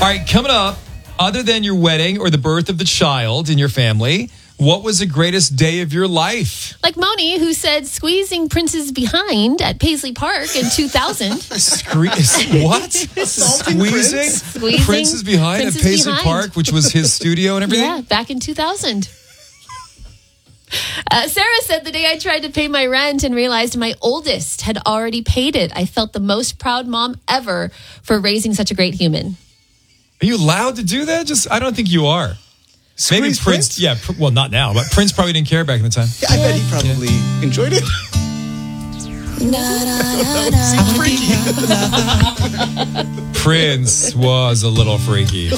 right, coming up, other than your wedding or the birth of the child in your family, what was the greatest day of your life? Like Moni, who said squeezing Prince's behind at Paisley Park in 2000. What? Squeezing Prince's behind at Paisley Park, which was his studio and everything? Yeah, back in 2000. Sarah said the day I tried to pay my rent and realized my oldest had already paid it, I felt the most proud mom ever for raising such a great human. Are you allowed to do that? I don't think you are. Maybe Prince. Yeah, well, not now, but Prince probably didn't care back in the time. Yeah, I bet he probably enjoyed it. Prince was a little freaky.